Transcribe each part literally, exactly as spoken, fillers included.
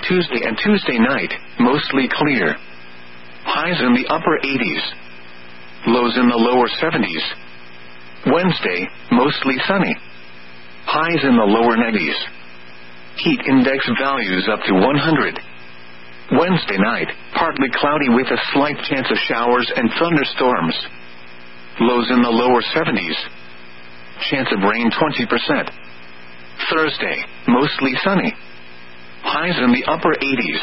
Tuesday and Tuesday night, mostly clear. Highs in the upper eighties. Lows in the lower seventies. Wednesday, mostly sunny. Highs in the lower nineties. Heat index values up to one hundred. Wednesday night, partly cloudy with a slight chance of showers and thunderstorms. Lows in the lower seventies. Chance of rain twenty percent. Thursday, mostly sunny. Highs in the upper eighties.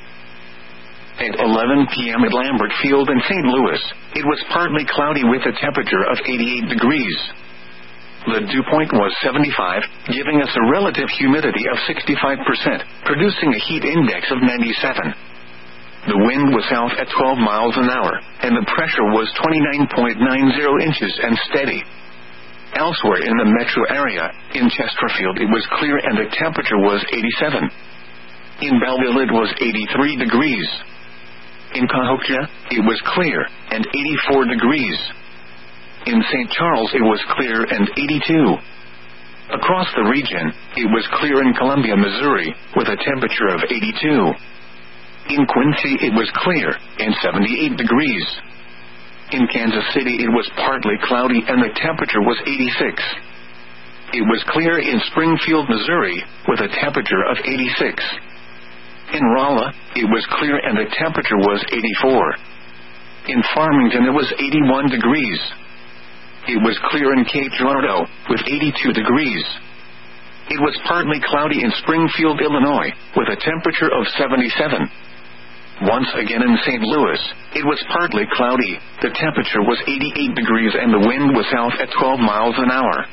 At eleven p.m. at Lambert Field in Saint Louis, it was partly cloudy with a temperature of eighty-eight degrees. The dew point was seventy-five, giving us a relative humidity of sixty-five percent, producing a heat index of ninety-seven. The wind was south at twelve miles an hour, and the pressure was twenty-nine point nine zero inches and steady. Elsewhere in the metro area, in Chesterfield it was clear and the temperature was eighty-seven. In Belleville it was eighty-three degrees. In Cahokia, it was clear, and eighty-four degrees. In Saint Charles it was clear and eighty-two. Across the region, it was clear in Columbia, Missouri, with a temperature of eighty-two. In Quincy it was clear, and seventy-eight degrees. In Kansas City it was partly cloudy and the temperature was eighty-six. It was clear in Springfield, Missouri, with a temperature of eighty-six. In Rolla, it was clear and the temperature was eighty-four. In Farmington it was eighty-one degrees. It was clear in Cape Girardeau, with eighty-two degrees. It was partly cloudy in Springfield, Illinois, with a temperature of seventy-seven. Once again in Saint Louis, it was partly cloudy, the temperature was eighty-eight degrees and the wind was south at twelve miles an hour.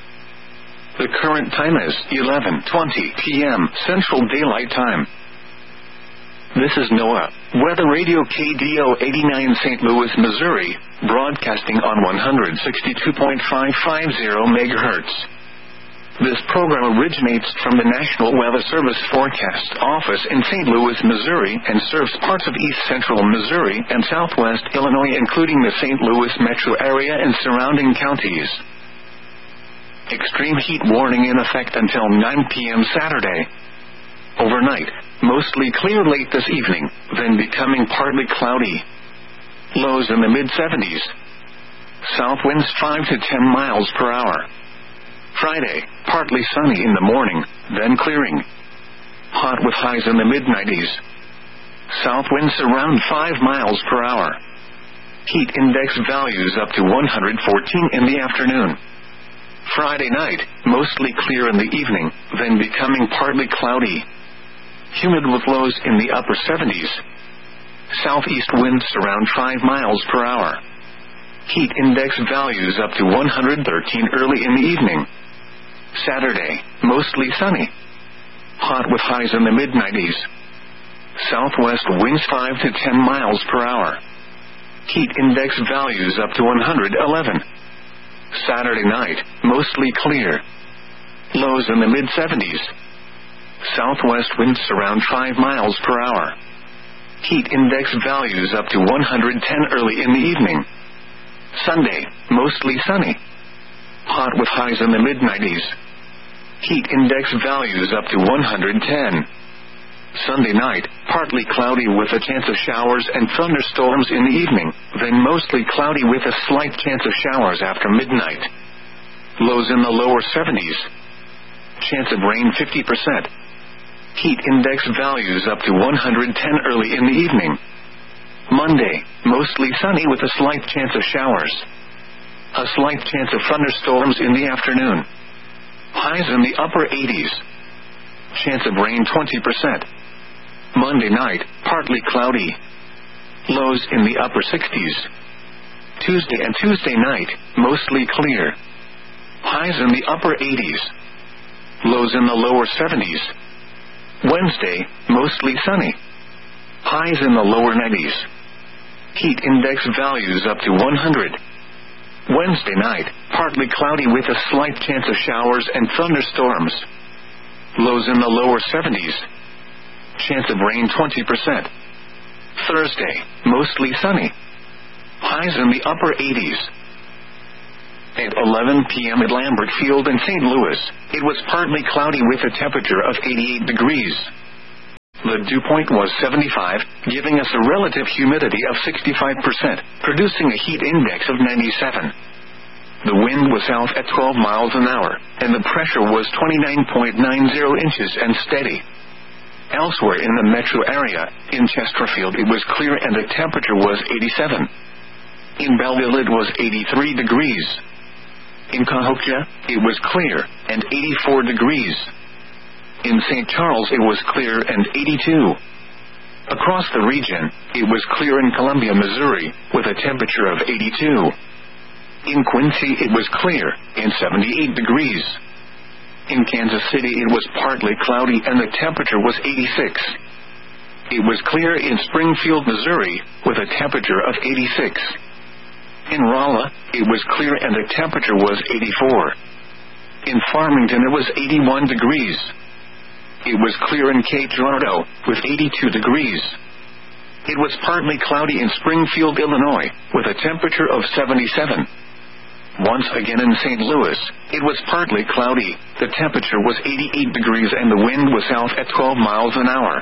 The current time is eleven twenty p.m. Central Daylight Time. This is NOAA, Weather Radio K D O eighty-nine Saint Louis, Missouri, broadcasting on one sixty-two point five five zero megahertz. This program originates from the National Weather Service Forecast Office in Saint Louis, Missouri, and serves parts of east central Missouri and southwest Illinois, including the Saint Louis metro area and surrounding counties. Extreme heat warning in effect until nine p.m. Saturday. Overnight, mostly clear late this evening, then becoming partly cloudy. Lows in the mid seventies. South winds five to ten miles per hour. Friday, partly sunny in the morning, then clearing. Hot with highs in the mid nineties. South winds around five miles per hour. Heat index values up to one hundred fourteen in the afternoon. Friday night, mostly clear in the evening, then becoming partly cloudy. Humid with lows in the upper seventies. Southeast winds around five miles per hour. Heat index values up to one hundred thirteen early in the evening. Saturday, mostly sunny. Hot with highs in the mid nineties. Southwest winds five to ten miles per hour. Heat index values up to one hundred eleven. Saturday night, mostly clear. Lows in the mid seventies. Southwest winds around five miles per hour. Heat index values up to one hundred ten early in the evening. Sunday, mostly sunny. Hot with highs in the mid nineties. Heat index values up to one hundred ten. Sunday night, partly cloudy with a chance of showers and thunderstorms in the evening, then mostly cloudy with a slight chance of showers after midnight. Lows in the lower seventies. Chance of rain fifty percent. Heat index values up to one hundred ten early in the evening. Monday, mostly sunny with a slight chance of showers. A slight chance of thunderstorms in the afternoon. Highs in the upper eighties. Chance of rain twenty percent. Monday night, partly cloudy. Lows in the upper sixties. Tuesday and Tuesday night, mostly clear. Highs in the upper eighties. Lows in the lower seventies. Wednesday, mostly sunny. Highs in the lower nineties. Heat index values up to one hundred. Wednesday night, partly cloudy with a slight chance of showers and thunderstorms. Lows in the lower seventies. Chance of rain twenty percent. Thursday, mostly sunny. Highs in the upper eighties. At eleven p.m. at Lambert Field in Saint Louis, it was partly cloudy with a temperature of eighty-eight degrees. The The dew point was seventy-five, giving us a relative humidity of sixty-five percent, producing a heat index of ninety-seven. The wind was south at twelve miles an hour, and the pressure was twenty-nine point nine zero inches and steady. Elsewhere in the metro area, in Chesterfield it was clear and the temperature was eighty-seven. In Belleville it was eighty-three degrees. In Cahokia, it was clear, and eighty-four degrees. In Saint Charles it was clear and eighty-two. Across the region, it was clear in Columbia, Missouri, with a temperature of eighty-two. In Quincy it was clear, and seventy-eight degrees. In Kansas City it was partly cloudy and the temperature was eighty-six. It was clear in Springfield, Missouri, with a temperature of eighty-six. In Rolla, it was clear and the temperature was eighty-four. In Farmington it was eighty-one degrees. It was clear in Cape Girardeau, with eighty-two degrees. It was partly cloudy in Springfield, Illinois, with a temperature of seventy-seven. Once again in Saint Louis, it was partly cloudy, the temperature was eighty-eight degrees and the wind was south at twelve miles an hour.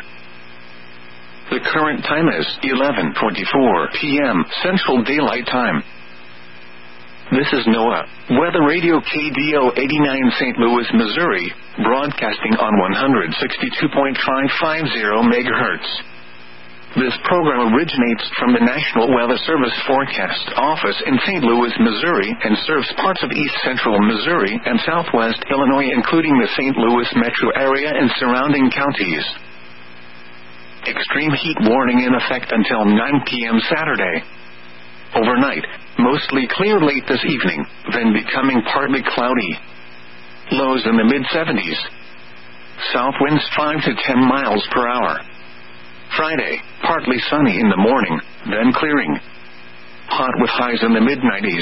The current time is eleven twenty-four p.m. Central Daylight Time. This is NOAA Weather Radio K D O eighty-nine Saint Louis, Missouri, broadcasting on one sixty-two point five five zero megahertz. This program originates from the National Weather Service Forecast Office in Saint Louis, Missouri, and serves parts of east central Missouri and southwest Illinois, including the Saint Louis metro area and surrounding counties. Extreme heat warning in effect until nine p.m. Saturday. Overnight, mostly clear late this evening, then becoming partly cloudy. Lows in the mid seventies. South winds five to ten miles per hour. Friday, partly sunny in the morning, then clearing. Hot with highs in the mid nineties.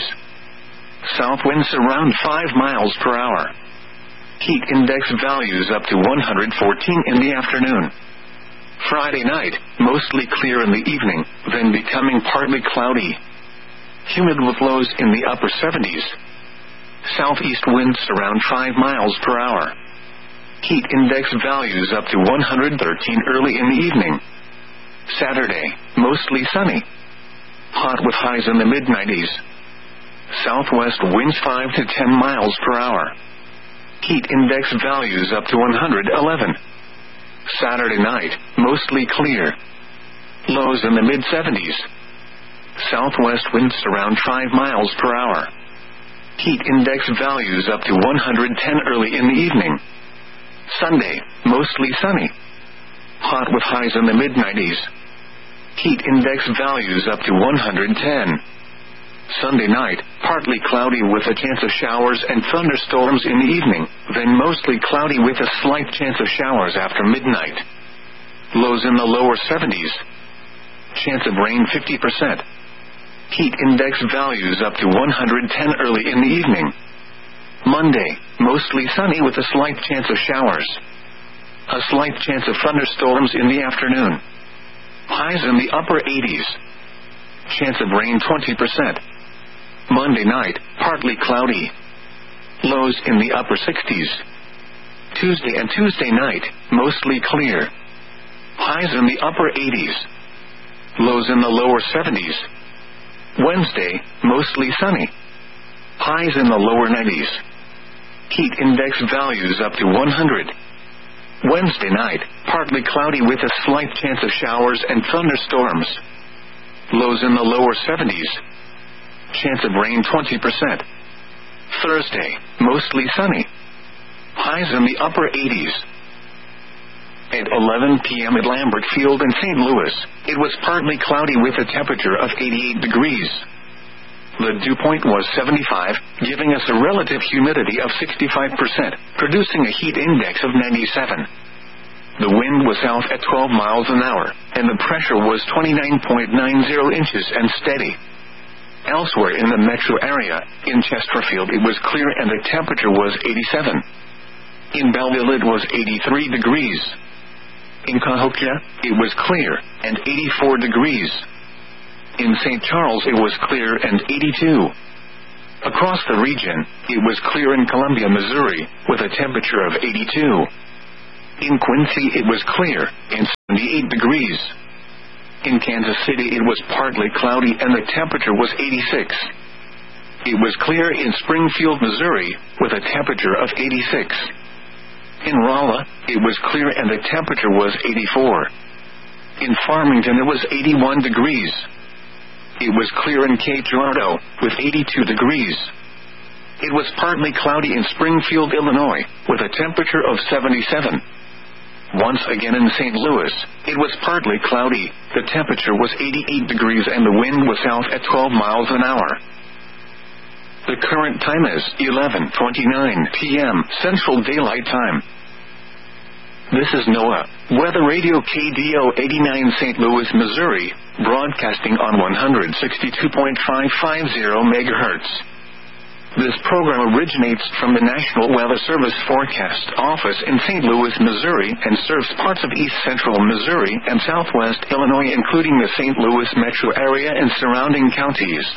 South winds around five miles per hour. Heat index values up to one hundred fourteen in the afternoon. Friday night, mostly clear in the evening, then becoming partly cloudy. Humid with lows in the upper seventies. Southeast winds around five miles per hour. Heat index values up to one hundred thirteen early in the evening. Saturday, mostly sunny. Hot with highs in the mid nineties. Southwest winds five to ten miles per hour. Heat index values up to one hundred eleven. Saturday night, mostly clear. Lows in the mid seventies. Southwest winds around five miles per hour. Heat index values up to one hundred ten early in the evening. Sunday, mostly sunny. Hot with highs in the mid nineties. Heat index values up to one hundred ten. Sunday night, partly cloudy with a chance of showers and thunderstorms in the evening, then mostly cloudy with a slight chance of showers after midnight. Lows in the lower seventies. Chance of rain fifty percent. Heat index values up to one hundred ten early in the evening. Monday, mostly sunny with a slight chance of showers. A slight chance of thunderstorms in the afternoon. Highs in the upper eighties. Chance of rain twenty percent. Monday night, partly cloudy. Lows in the upper sixties. Tuesday and Tuesday night, mostly clear. Highs in the upper eighties. Lows in the lower seventies. Wednesday, mostly sunny. Highs in the lower nineties. Heat index values up to one hundred. Wednesday night, partly cloudy with a slight chance of showers and thunderstorms. Lows in the lower seventies. Chance of rain twenty percent. Thursday, mostly sunny. Highs in the upper eighties. At eleven p.m. at Lambert Field in Saint Louis, it was partly cloudy with a temperature of eighty-eight degrees. The dew point was seventy-five, giving us a relative humidity of sixty-five percent, producing a heat index of ninety-seven. The wind was south at twelve miles an hour, and the pressure was twenty-nine point nine zero inches and steady. Elsewhere in the metro area, in Chesterfield it was clear and the temperature was eighty-seven. In Belleville it was eighty-three degrees. In Cahokia, it was clear, and eighty-four degrees. In Saint Charles it was clear and eighty-two. Across the region, it was clear in Columbia, Missouri, with a temperature of eighty-two. In Quincy it was clear, and seventy-eight degrees. In Kansas City it was partly cloudy and the temperature was eighty-six. It was clear in Springfield, Missouri, with a temperature of eighty-six. In Rolla, it was clear and the temperature was eighty-four. In Farmington it was eighty-one degrees. It was clear in Cape Girardeau, with eighty-two degrees. It was partly cloudy in Springfield, Illinois, with a temperature of seventy-seven. Once again in Saint Louis, it was partly cloudy, the temperature was eighty-eight degrees and the wind was south at twelve miles an hour. The current time is eleven twenty-nine p m Central Daylight Time. This is NOAA Weather Radio K D O eighty-nine Saint Louis, Missouri, broadcasting on one sixty-two point five five zero megahertz. This program originates from the National Weather Service Forecast Office in Saint Louis, Missouri, and serves parts of east central Missouri and southwest Illinois, including the Saint Louis metro area and surrounding counties.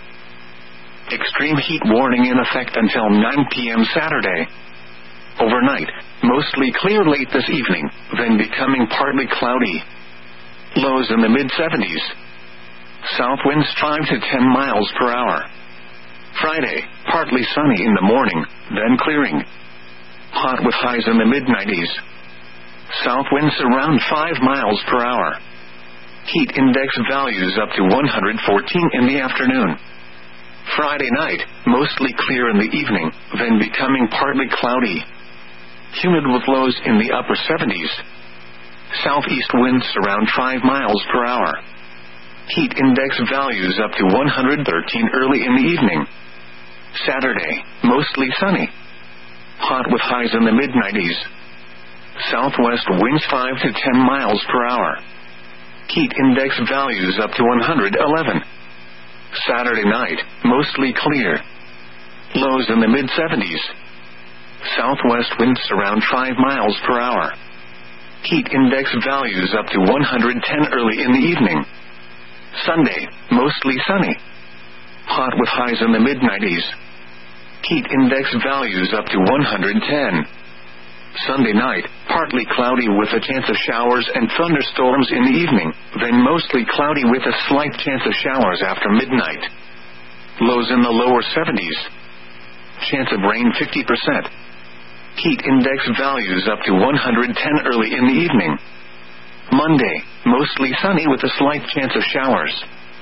Extreme heat warning in effect until nine p m Saturday. Overnight, mostly clear late this evening, then becoming partly cloudy. Lows in the mid seventies. South winds five to ten miles per hour. Friday, partly sunny in the morning, then clearing. Hot with highs in the mid nineties. South winds around five miles per hour. Heat index values up to one hundred fourteen in the afternoon. Friday night, mostly clear in the evening, then becoming partly cloudy. Humid with lows in the upper seventies. Southeast winds around five miles per hour. Heat index values up to one hundred thirteen early in the evening. Saturday, mostly sunny. Hot with highs in the mid nineties. Southwest winds five to ten miles per hour. Heat index values up to one hundred eleven. Saturday night, mostly clear. Lows in the mid seventies. Southwest winds around five miles per hour. Heat index values up to one hundred ten early in the evening. Sunday, mostly sunny. Hot with highs in the mid nineties. Heat index values up to one hundred ten. Sunday night, partly cloudy with a chance of showers and thunderstorms in the evening, then mostly cloudy with a slight chance of showers after midnight. Lows in the lower seventies. Chance of rain fifty percent. Heat index values up to one hundred ten early in the evening. Monday, mostly sunny with a slight chance of showers.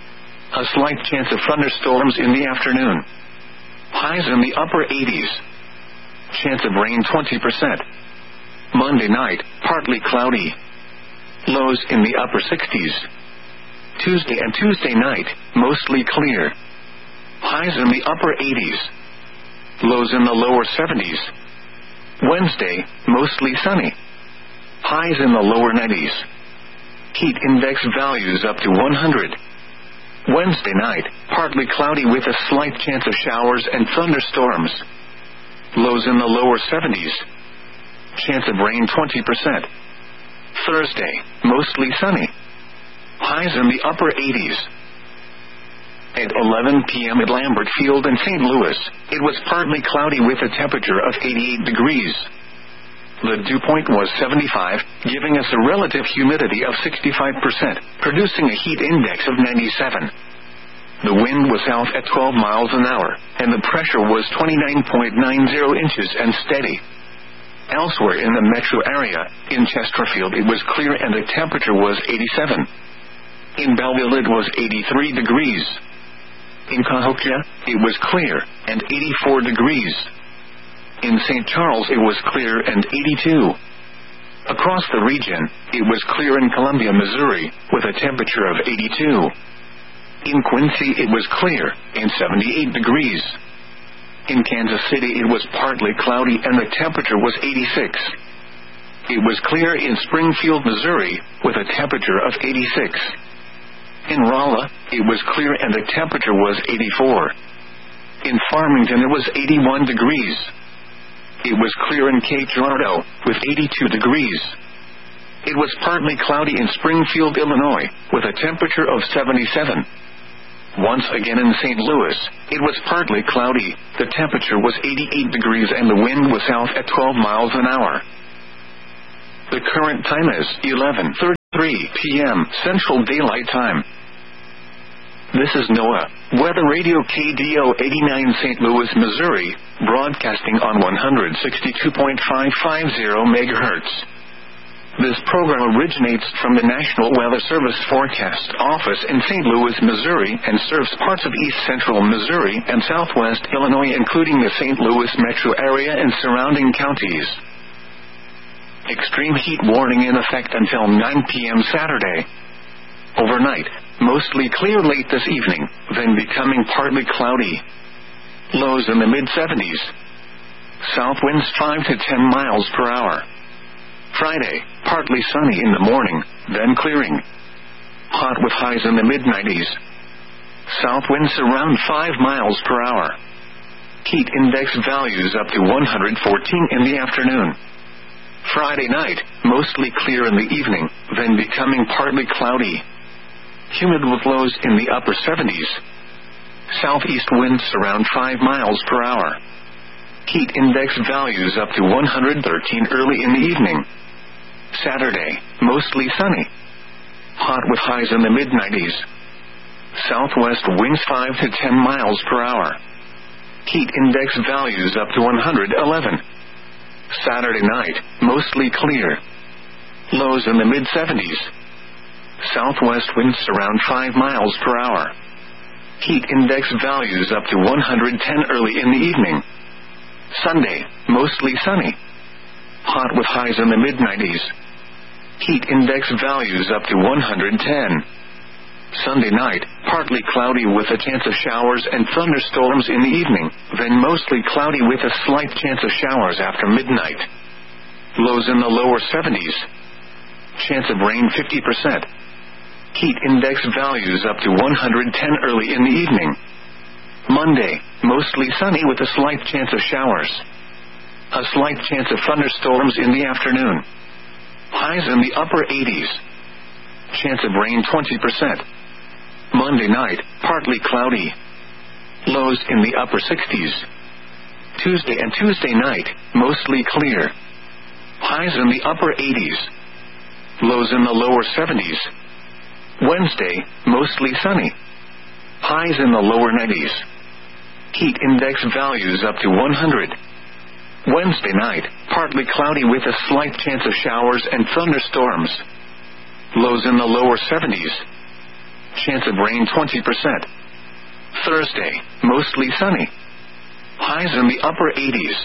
A slight chance of thunderstorms in the afternoon. Highs in the upper eighties. Chance of rain twenty percent. Monday night, partly cloudy. Lows in the upper sixties. Tuesday and Tuesday night, mostly clear. Highs in the upper eighties. Lows in the lower seventies. Wednesday, mostly sunny. Highs in the lower nineties. Heat index values up to one hundred. Wednesday night, partly cloudy with a slight chance of showers and thunderstorms. Lows in the lower seventies. Chance of rain twenty percent. Thursday, mostly sunny. Highs in the upper eighties. At eleven p m at Lambert Field in Saint Louis, it was partly cloudy with a temperature of eighty-eight degrees. The dew point was seventy-five, giving us a relative humidity of sixty-five percent, producing a heat index of ninety-seven. The wind was south at twelve miles an hour, and the pressure was twenty-nine point nine zero inches and steady. Elsewhere in the metro area, in Chesterfield it was clear and the temperature was eighty-seven. In Belleville it was eighty-three degrees. In Cahokia, it was clear, and eighty-four degrees. In Saint Charles it was clear and eighty-two. Across the region, it was clear in Columbia, Missouri, with a temperature of eighty-two. In Quincy it was clear, and seventy-eight degrees. In Kansas City it was partly cloudy and the temperature was eighty-six. It was clear in Springfield, Missouri, with a temperature of eighty-six. In Rolla, it was clear and the temperature was eighty-four. In Farmington it was eighty-one degrees. It was clear in Cape Girardeau, with eighty-two degrees. It was partly cloudy in Springfield, Illinois, with a temperature of seventy-seven. Once again in Saint Louis, it was partly cloudy, the temperature was eighty-eight degrees and the wind was south at twelve miles an hour. The current time is eleven thirty. three p m Central Daylight Time. This is NOAA Weather Radio K D O eighty-nine Saint Louis, Missouri, broadcasting on one sixty-two point five five zero megahertz. This program originates from the National Weather Service Forecast Office in Saint Louis, Missouri, and serves parts of east central Missouri and southwest Illinois, including the Saint Louis metro area and surrounding counties. Extreme heat warning in effect until nine p m Saturday. Overnight, mostly clear late this evening, then becoming partly cloudy. Lows in the mid seventies. South winds five to ten miles per hour. Friday, partly sunny in the morning, then clearing. Hot with highs in the mid nineties. South winds around five miles per hour. Heat index values up to one hundred fourteen in the afternoon. Friday night, mostly clear in the evening, then becoming partly cloudy. Humid with lows in the upper seventies. Southeast winds around five miles per hour. Heat index values up to one hundred thirteen early in the evening. Saturday, mostly sunny. Hot with highs in the mid nineties. Southwest winds five to ten miles per hour. Heat index values up to one hundred eleven. Saturday night, mostly clear. Lows in the mid seventies. Southwest winds around five miles per hour. Heat index values up to one hundred ten early in the evening. Sunday, mostly sunny. Hot with highs in the mid nineties. Heat index values up to one hundred ten. Sunday night, partly cloudy with a chance of showers and thunderstorms in the evening, then mostly cloudy with a slight chance of showers after midnight. Lows in the lower seventies. Chance of rain fifty percent. Heat index values up to one hundred ten early in the evening. Monday, mostly sunny with a slight chance of showers. A slight chance of thunderstorms in the afternoon. Highs in the upper eighties. Chance of rain twenty percent. Monday night, partly cloudy. Lows in the upper sixties. Tuesday and Tuesday night, mostly clear. Highs in the upper eighties. Lows in the lower seventies. Wednesday, mostly sunny. Highs in the lower nineties. Heat index values up to one hundred. Wednesday night, partly cloudy with a slight chance of showers and thunderstorms. Lows in the lower seventies. Chance of rain twenty percent. Thursday, mostly sunny. Highs in the upper eighties.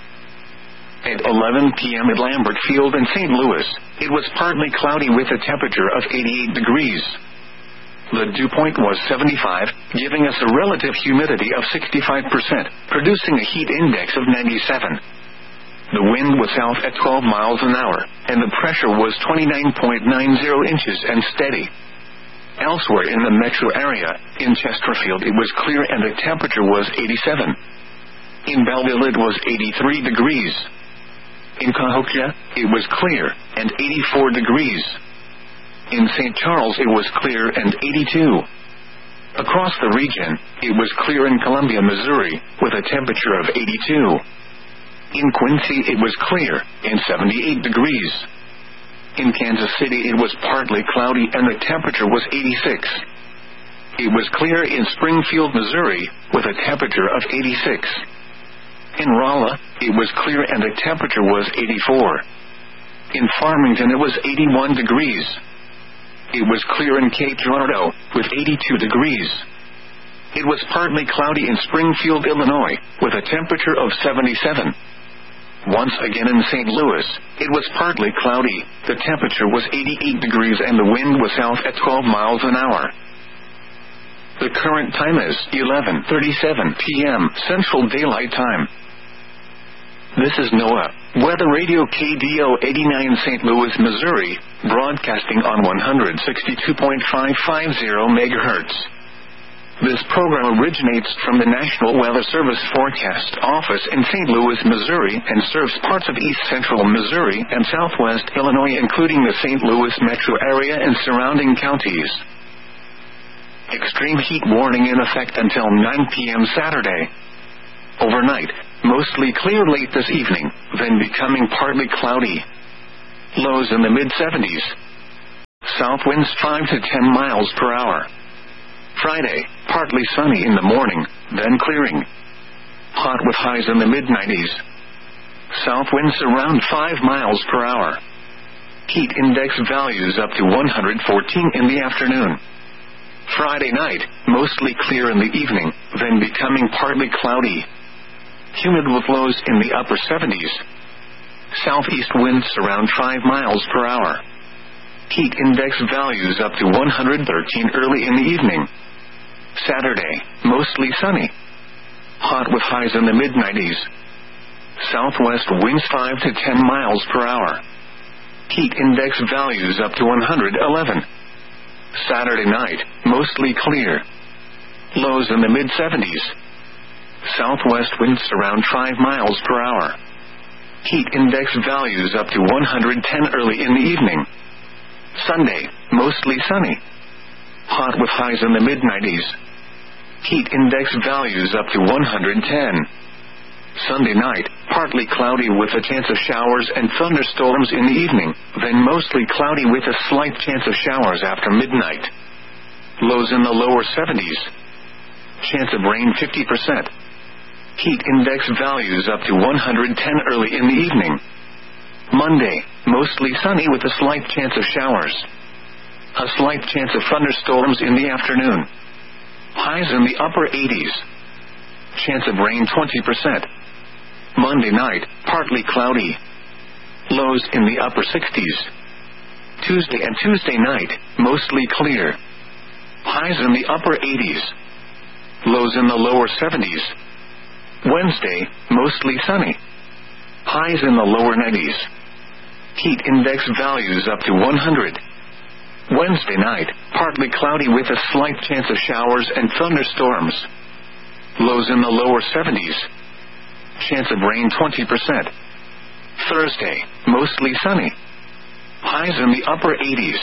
At eleven p m at Lambert Field in Saint Louis, it was partly cloudy with a temperature of eighty-eight degrees. The dew point was seventy-five, giving us a relative humidity of sixty-five percent, producing a heat index of ninety-seven. The wind was south at twelve miles an hour, and the pressure was twenty-nine point nine zero inches and steady. Elsewhere in the metro area, in Chesterfield it was clear and the temperature was eighty-seven. In Belleville it was eighty-three degrees. In Cahokia, it was clear, and eighty-four degrees. In Saint Charles it was clear and eighty-two. Across the region, it was clear in Columbia, Missouri, with a temperature of eighty-two. In Quincy it was clear, and seventy-eight degrees. In Kansas City it was partly cloudy and the temperature was eighty-six. It was clear in Springfield, Missouri, with a temperature of eighty-six. In Rolla, it was clear and the temperature was eighty-four. In Farmington it was eighty-one degrees. It was clear in Cape Girardeau, with eighty-two degrees. It was partly cloudy in Springfield, Illinois, with a temperature of seventy-seven. Once again in Saint Louis, it was partly cloudy, the temperature was eighty-eight degrees and the wind was south at twelve miles an hour. The current time is eleven thirty-seven p m Central Daylight Time. This is NOAA Weather Radio K D O eighty-nine Saint Louis, Missouri, broadcasting on one sixty-two point five five zero megahertz. This program originates from the National Weather Service Forecast Office in Saint Louis, Missouri, and serves parts of east central Missouri and southwest Illinois, including the Saint Louis metro area and surrounding counties. Extreme heat warning in effect until nine p m Saturday. Overnight, mostly clear late this evening, then becoming partly cloudy. Lows in the mid seventies. South winds five to ten miles per hour. Friday, partly sunny in the morning, then clearing. Hot with highs in the mid nineties. South winds around five miles per hour. Heat index values up to one hundred fourteen in the afternoon. Friday night, mostly clear in the evening, then becoming partly cloudy. Humid with lows in the upper seventies. Southeast winds around five miles per hour. Heat index values up to one hundred thirteen early in the evening. Saturday, mostly sunny. Hot with highs in the mid nineties. Southwest winds five to ten miles per hour. Heat index values up to one hundred eleven. Saturday night, mostly clear. Lows in the mid seventies. Southwest winds around five miles per hour. Heat index values up to one hundred ten early in the evening. Sunday, mostly sunny. Hot with highs in the mid nineties. Heat index values up to one hundred ten. Sunday night, partly cloudy with a chance of showers and thunderstorms in the evening, then mostly cloudy with a slight chance of showers after midnight. Lows in the lower seventies. Chance of rain fifty percent. Heat index values up to one hundred ten early in the evening. Monday, mostly sunny with a slight chance of showers. A slight chance of thunderstorms in the afternoon. Highs in the upper eighties. Chance of rain twenty percent. Monday night, partly cloudy. Lows in the upper sixties. Tuesday and Tuesday night, mostly clear. Highs in the upper eighties. Lows in the lower seventies. Wednesday, mostly sunny. Highs in the lower nineties. Heat index values up to one hundred. Wednesday night, partly cloudy with a slight chance of showers and thunderstorms. Lows in the lower seventies. Chance of rain twenty percent. Thursday, mostly sunny. Highs in the upper eighties.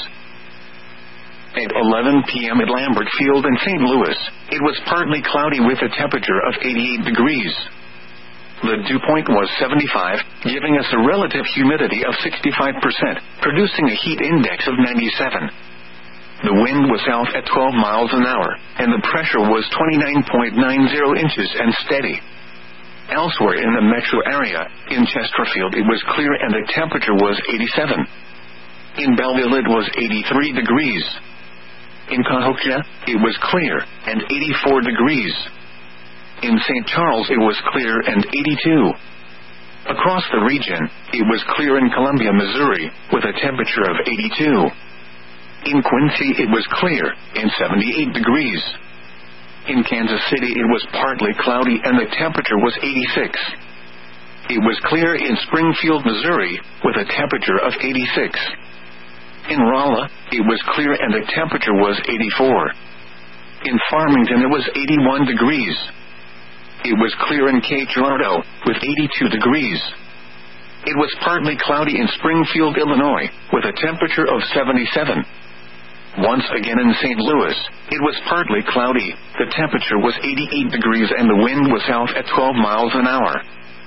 At eleven p.m. at Lambert Field in Saint Louis, it was partly cloudy with a temperature of eighty-eight degrees. The dew point was seventy-five, giving us a relative humidity of sixty-five percent, producing a heat index of ninety-seven. The wind was south at twelve miles an hour, and the pressure was twenty-nine point nine zero inches and steady. Elsewhere in the metro area, in Chesterfield it was clear and the temperature was eighty-seven. In Belleville it was eighty-three degrees. In Cahokia, it was clear, and eighty-four degrees. In Saint Charles it was clear and eighty-two. Across the region, it was clear in Columbia, Missouri, with a temperature of eighty-two. In Quincy it was clear, and seventy-eight degrees. In Kansas City it was partly cloudy and the temperature was eighty-six. It was clear in Springfield, Missouri, with a temperature of eighty-six. In Rolla, it was clear and the temperature was eighty-four. In Farmington it was eighty-one degrees. It was clear in Cape Girardeau, with eighty-two degrees. It was partly cloudy in Springfield, Illinois, with a temperature of seventy-seven. Once again in Saint Louis, it was partly cloudy, the temperature was eighty-eight degrees and the wind was south at twelve miles an hour.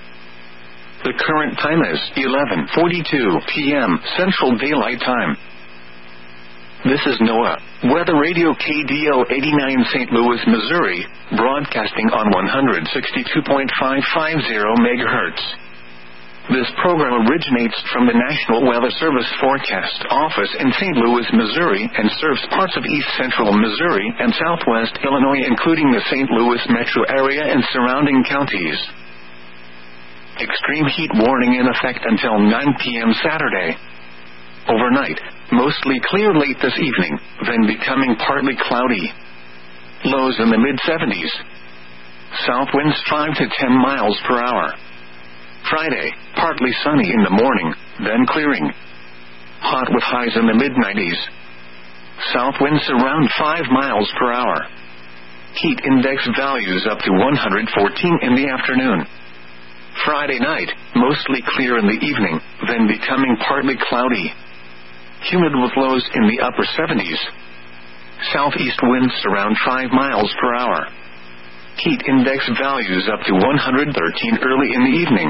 The current time is eleven forty-two p.m. Central Daylight Time. This is NOAA, Weather Radio K D O eighty-nine Saint Louis, Missouri, broadcasting on one sixty-two point five five zero megahertz. This program originates from the National Weather Service Forecast Office in Saint Louis, Missouri, and serves parts of east central Missouri and southwest Illinois, including the Saint Louis metro area and surrounding counties. Extreme heat warning in effect until nine p.m. Saturday. Overnight, mostly clear late this evening, then becoming partly cloudy. Lows in the mid seventies. South winds five to ten miles per hour. Friday, partly sunny in the morning, then clearing. Hot with highs in the mid nineties. South winds around five miles per hour. Heat index values up to one hundred fourteen in the afternoon. Friday night, mostly clear in the evening, then becoming partly cloudy. Humid with lows in the upper seventies. Southeast winds around five miles per hour. Heat index values up to one hundred thirteen early in the evening.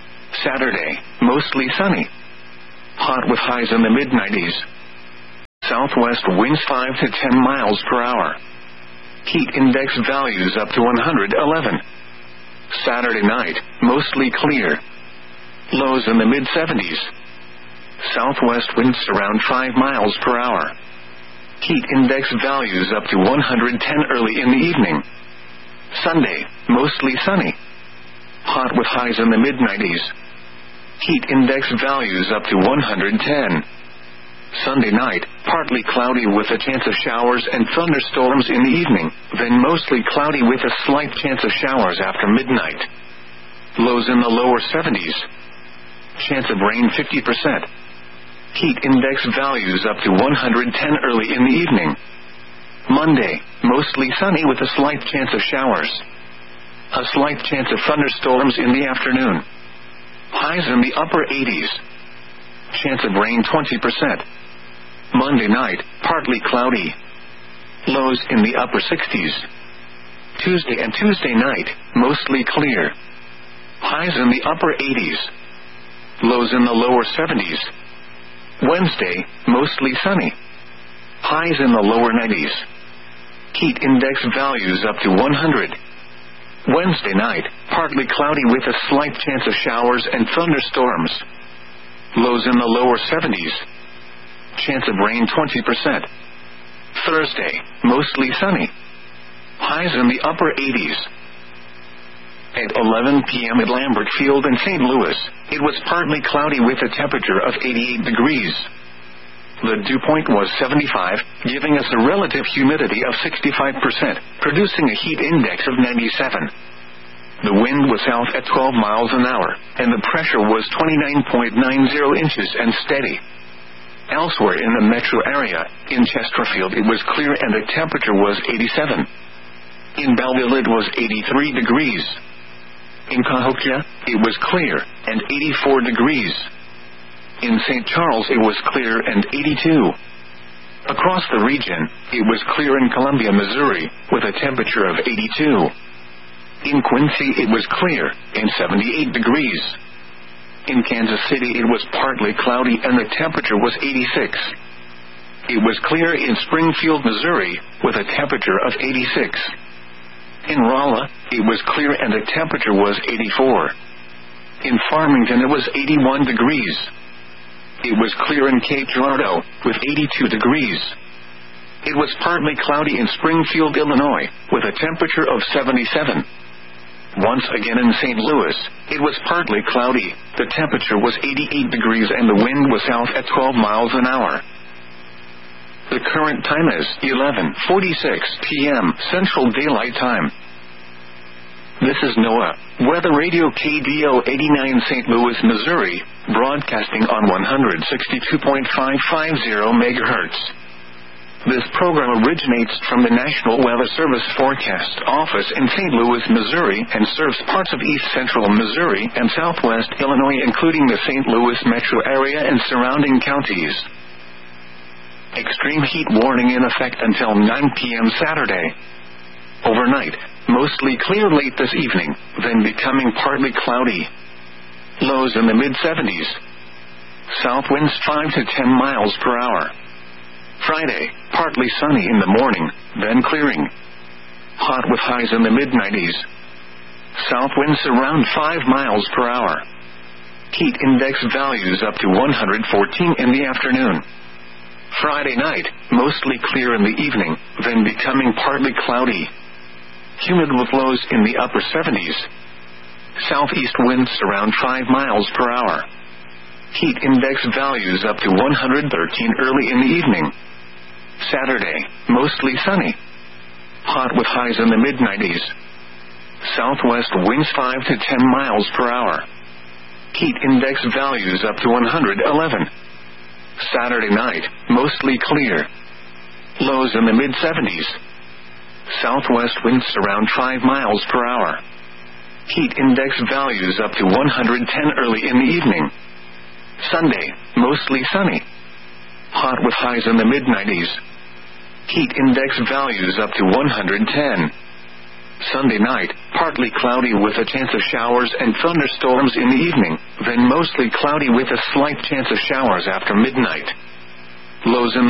Saturday, mostly sunny. Hot with highs in the mid nineties. Southwest winds five to ten miles per hour. Heat index values up to one hundred eleven. Saturday night, mostly clear. Lows in the mid seventies. Southwest winds around five miles per hour. Heat index values up to one hundred ten early in the evening. Sunday, mostly sunny. Hot with highs in the mid nineties. Heat index values up to one hundred ten. Sunday night, partly cloudy with a chance of showers and thunderstorms in the evening, then mostly cloudy with a slight chance of showers after midnight. Lows in the lower seventies. Chance of rain fifty percent. Heat index values up to one hundred ten early in the evening. Monday, mostly sunny with a slight chance of showers. A slight chance of thunderstorms in the afternoon. Highs in the upper eighties. Chance of rain twenty percent. Monday night, partly cloudy. Lows in the upper sixties. Tuesday and Tuesday night, mostly clear. Highs in the upper eighties. Lows in the lower seventies. Wednesday, mostly sunny. Highs in the lower nineties. Heat index values up to one hundred. Wednesday night, partly cloudy with a slight chance of showers and thunderstorms. Lows in the lower seventies. Chance of rain twenty percent. Thursday, mostly sunny. Highs in the upper eighties. At eleven p.m. at Lambert Field in Saint Louis, it was partly cloudy with a temperature of eighty-eight degrees. The dew point was seventy-five, giving us a relative humidity of sixty-five percent, producing a heat index of ninety-seven. The wind was south at twelve miles an hour, and the pressure was twenty-nine point nine zero inches and steady. Elsewhere in the metro area, in Chesterfield it was clear and the temperature was eighty-seven. In Belleville it was eighty-three degrees. In Cahokia, it was clear and eighty-four degrees. In Saint Charles it was clear and eighty-two. Across the region, it was clear in Columbia, Missouri, with a temperature of eighty-two. In Quincy it was clear and seventy-eight degrees. In Kansas City it was partly cloudy and the temperature was eighty-six. It was clear in Springfield, Missouri, with a temperature of eighty-six. In Rolla, it was clear and the temperature was eighty-four. In Farmington it was eighty-one degrees. It was clear in Cape Girardeau, with eighty-two degrees. It was partly cloudy in Springfield, Illinois, with a temperature of seventy-seven. Once again in Saint Louis, it was partly cloudy, the temperature was eighty-eight degrees and the wind was south at twelve miles an hour. The current time is eleven forty-six p.m. Central Daylight Time. This is NOAA, Weather Radio K D O eighty-nine Saint Louis, Missouri, broadcasting on one sixty-two point five five zero megahertz. This program originates from the National Weather Service Forecast Office in Saint Louis, Missouri, and serves parts of east central Missouri and southwest Illinois, including the Saint Louis metro area and surrounding counties. Extreme heat warning in effect until nine p.m. Saturday. Overnight, mostly clear late this evening, then becoming partly cloudy. Lows in the mid seventies. South winds five to ten miles per hour. Friday, partly sunny in the morning, then clearing. Hot with highs in the mid nineties. South winds around five miles per hour. Heat index values up to one hundred fourteen in the afternoon. Friday night, mostly clear in the evening, then becoming partly cloudy. Humid with lows in the upper seventies. Southeast winds around five miles per hour. Heat index values up to one hundred thirteen early in the evening. Saturday, mostly sunny. Hot with highs in the mid nineties. Southwest winds five to ten miles per hour. Heat index values up to one hundred eleven. Saturday night, mostly clear. Lows in the mid seventies. Southwest winds around five miles per hour. Heat index values up to one hundred ten early in the evening. Sunday, mostly sunny. Hot with highs in the mid nineties. Heat index values up to one hundred ten. Sunday night, partly cloudy with a chance of showers and thunderstorms in the evening, then mostly cloudy with a slight chance of showers after midnight. Lows in the lower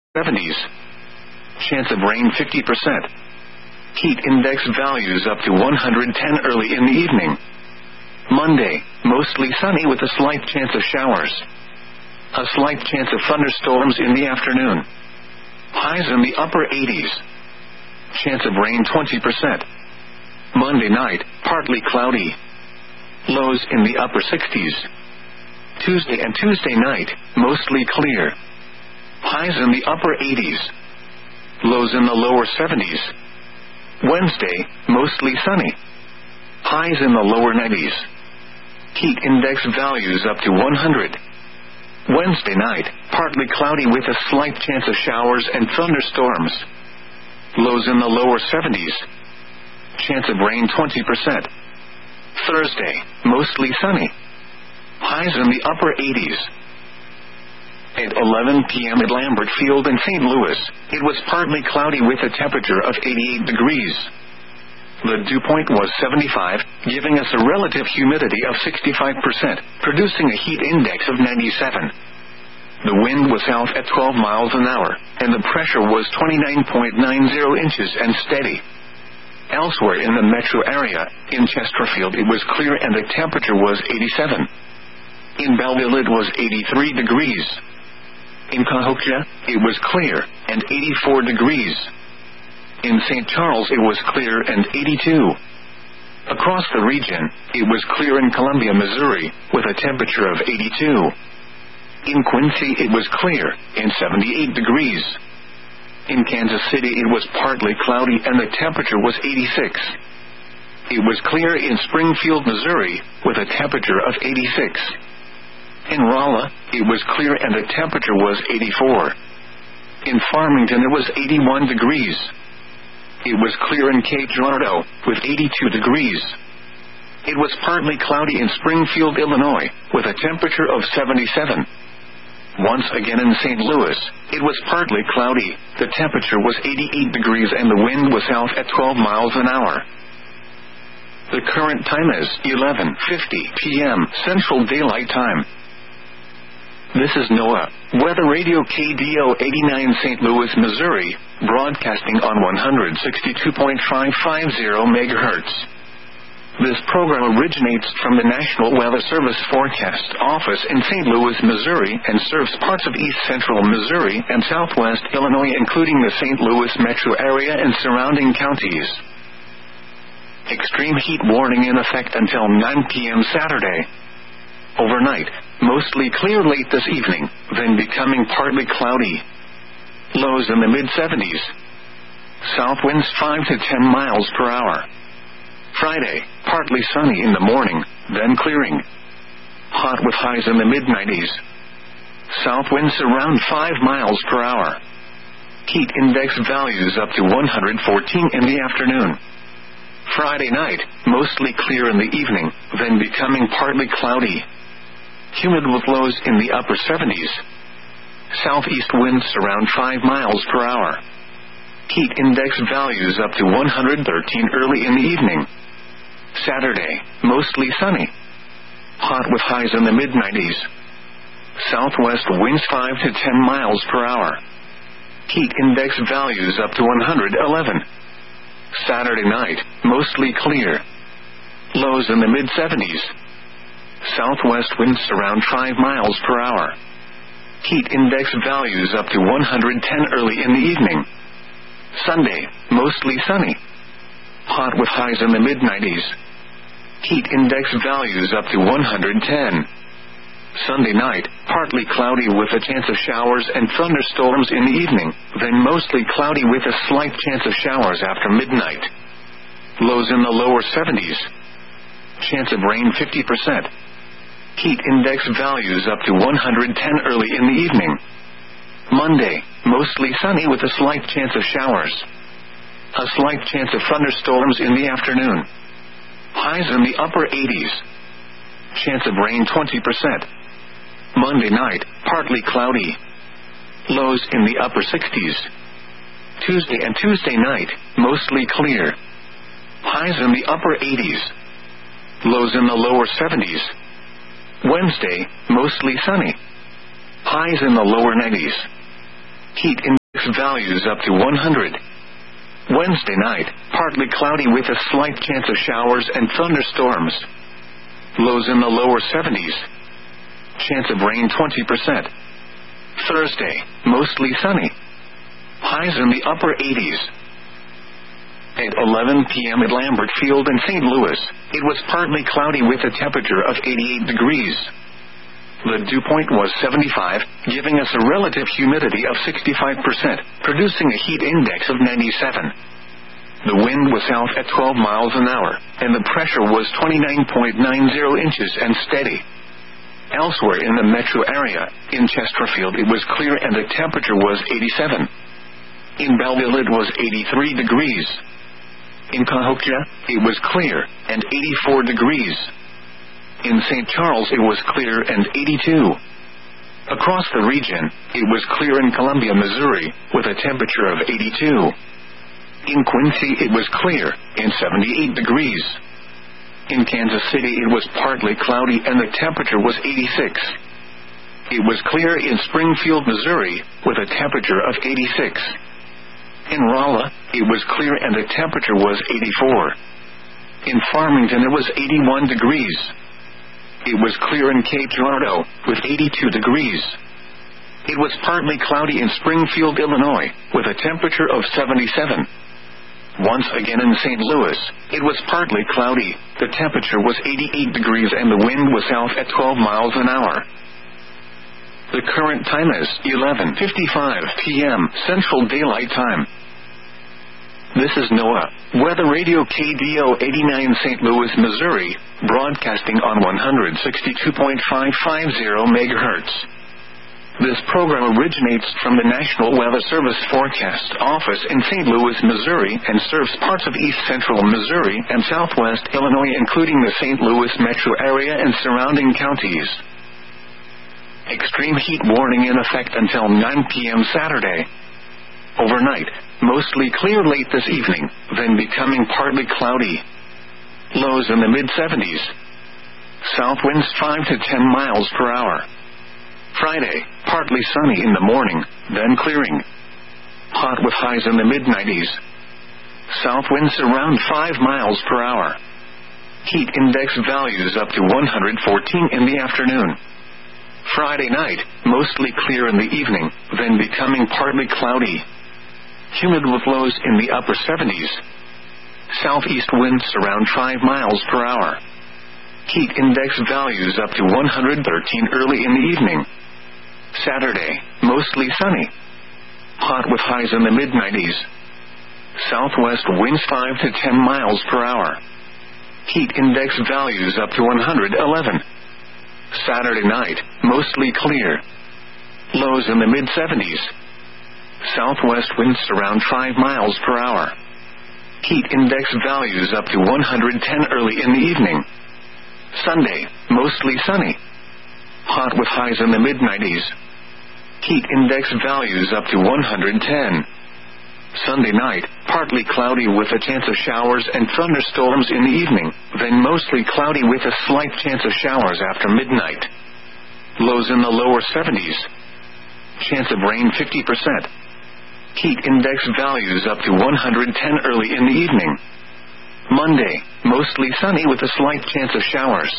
seventies. Chance of rain fifty percent. Heat index values up to one hundred ten early in the evening. Monday, mostly sunny with a slight chance of showers. A slight chance of thunderstorms in the afternoon. Highs in the upper eighties. Chance of rain twenty percent. Monday night, partly cloudy. Lows in the upper sixties. Tuesday and Tuesday night, mostly clear. Highs in the upper eighties. Lows in the lower seventies. Wednesday, mostly sunny. Highs in the lower nineties. Heat index values up to one hundred. Wednesday night, partly cloudy with a slight chance of showers and thunderstorms. Lows in the lower seventies. Chance of rain twenty percent. Thursday, mostly sunny. Highs in the upper eighties. At eleven p.m. at Lambert Field in Saint Louis, it was partly cloudy with a temperature of eighty-eight degrees. The dew point was seventy-five, giving us a relative humidity of sixty-five percent, producing a heat index of ninety-seven. The wind was south at twelve miles an hour, and the pressure was twenty-nine point nine zero inches and steady. Elsewhere in the metro area, in Chesterfield it was clear and the temperature was eighty-seven. In Belleville it was eighty-three degrees. In Cahokia, it was clear, and eighty-four degrees. In Saint Charles it was clear and eighty-two. Across the region, it was clear in Columbia, Missouri, with a temperature of eighty-two. In Quincy it was clear, and seventy-eight degrees. In Kansas City it was partly cloudy and the temperature was eighty-six. It was clear in Springfield, Missouri, with a temperature of eighty-six. In Rolla, it was clear and the temperature was eighty-four. In Farmington it was eighty-one degrees. It was clear in Cape Girardeau, with eighty-two degrees. It was partly cloudy in Springfield, Illinois, with a temperature of seventy-seven. Once again in Saint Louis, it was partly cloudy, the temperature was eighty-eight degrees and the wind was south at twelve miles an hour. The current time is eleven fifty p.m. Central Daylight Time. This is NOAA, Weather Radio K D O eighty-nine Saint Louis, Missouri, broadcasting on one sixty-two point five five zero megahertz. This program originates from the National Weather Service Forecast Office in Saint Louis, Missouri, and serves parts of east central Missouri and southwest Illinois, including the Saint Louis metro area and surrounding counties. Extreme heat warning in effect until nine p.m. Saturday. Overnight, mostly clear late this evening, then becoming partly cloudy. Lows in the mid seventies. South winds five to ten miles per hour. Friday, partly sunny in the morning, then clearing. Hot with highs in the mid nineties. South winds around five miles per hour. Heat index values up to one hundred fourteen in the afternoon. Friday night, mostly clear in the evening, then becoming partly cloudy. Humid with lows in the upper seventies. Southeast winds around five miles per hour. Heat index values up to one hundred thirteen early in the evening. Saturday, mostly sunny. Hot with highs in the mid nineties. Southwest winds five to ten miles per hour. Heat index values up to one hundred eleven. Saturday night, mostly clear. Lows in the mid seventies. Southwest winds around five miles per hour. Heat index values up to one hundred ten early in the evening. Sunday, mostly sunny. Hot with highs in the mid nineties. Heat index values up to one hundred ten. Sunday night, partly cloudy with a chance of showers and thunderstorms in the evening, then mostly cloudy with a slight chance of showers after midnight. Lows in the lower seventies. Chance of rain fifty percent. Heat index values up to one hundred ten early in the evening. Monday, mostly sunny with a slight chance of showers. A slight chance of thunderstorms in the afternoon. Highs in the upper eighties. Chance of rain twenty percent. Monday night, partly cloudy. Lows in the upper sixties. Tuesday and Tuesday night, mostly clear. Highs in the upper eighties. Lows in the lower seventies. Wednesday, mostly sunny. Highs in the lower nineties. Heat in values up to one hundred. Wednesday night, partly cloudy with a slight chance of showers and thunderstorms. Lows in the lower seventies. Chance of rain twenty percent. Thursday, mostly sunny. Highs in the upper eighties. At eleven p.m. at Lambert Field in Saint Louis, it was partly cloudy with a temperature of eighty-eight degrees. The dew point was seventy-five, giving us a relative humidity of sixty-five percent, producing a heat index of ninety-seven. The wind was south at twelve miles an hour, and the pressure was twenty-nine point nine zero inches and steady. Elsewhere in the metro area, in Chesterfield it was clear and the temperature was eighty-seven. In Belleville it was eighty-three degrees. In Cahokia, it was clear, and eighty-four degrees. In Saint Charles it was clear and eighty-two. Across the region, it was clear in Columbia, Missouri, with a temperature of eighty-two. In Quincy it was clear, and seventy-eight degrees. In Kansas City it was partly cloudy and the temperature was eighty-six. It was clear in Springfield, Missouri, with a temperature of eighty-six. In Rolla, it was clear and the temperature was eighty-four. In Farmington it was eighty-one degrees. It was clear in Cape Girardeau, with eighty-two degrees. It was partly cloudy in Springfield, Illinois, with a temperature of seventy-seven. Once again in Saint Louis, it was partly cloudy, the temperature was eighty-eight degrees and the wind was south at twelve miles an hour. The current time is eleven fifty-five p.m. Central Daylight Time. This is NOAA, Weather Radio K D O eighty-nine Saint Louis, Missouri, broadcasting on one sixty-two point five five zero megahertz. This program originates from the National Weather Service Forecast Office in Saint Louis, Missouri, and serves parts of east central Missouri and southwest Illinois, including the Saint Louis metro area and surrounding counties. Extreme heat warning in effect until nine p.m. Saturday. Overnight, mostly clear late this evening, then becoming partly cloudy. Lows in the mid seventies. South winds five to ten miles per hour. Friday, partly sunny in the morning, then clearing. Hot with highs in the mid nineties. South winds around five miles per hour. Heat index values up to one hundred fourteen in the afternoon. Friday night, mostly clear in the evening, then becoming partly cloudy. Humid with lows in the upper seventies. Southeast winds around five miles per hour. Heat index values up to one hundred thirteen early in the evening. Saturday, mostly sunny. Hot with highs in the mid nineties. Southwest winds five to ten miles per hour. Heat index values up to one hundred eleven. Saturday night, mostly clear. Lows in the mid seventies. Southwest winds around five miles per hour. Heat index values up to one hundred ten early in the evening. Sunday, mostly sunny. Hot with highs in the mid nineties. Heat index values up to one hundred ten. Sunday night, partly cloudy with a chance of showers and thunderstorms in the evening, then mostly cloudy with a slight chance of showers after midnight. Lows in the lower seventies. Chance of rain fifty percent. Heat index values up to one hundred ten early in the evening. Monday, mostly sunny with a slight chance of showers.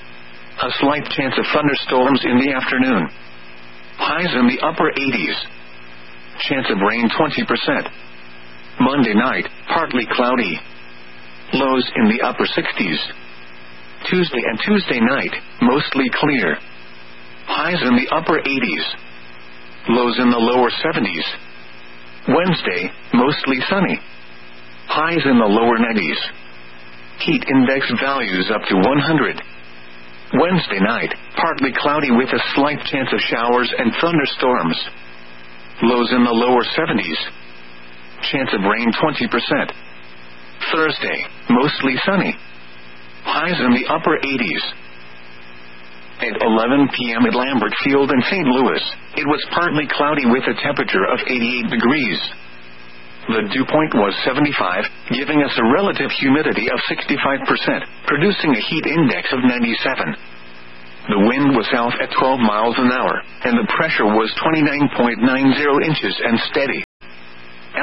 A slight chance of thunderstorms in the afternoon. Highs in the upper eighties. Chance of rain twenty percent. Monday night, partly cloudy. Lows in the upper sixties. Tuesday and Tuesday night, mostly clear. Highs in the upper eighties. Lows in the lower seventies. Wednesday, mostly sunny. Highs in the lower nineties. Heat index values up to one hundred. Wednesday night, partly cloudy with a slight chance of showers and thunderstorms. Lows in the lower seventies. Chance of rain twenty percent. Thursday, mostly sunny. Highs in the upper eighties. At eleven p.m. at Lambert Field in Saint Louis, it was partly cloudy with a temperature of eighty-eight degrees. The dew point was seventy-five, giving us a relative humidity of sixty-five percent, producing a heat index of ninety-seven. The wind was south at twelve miles an hour, and the pressure was twenty-nine point nine zero inches and steady.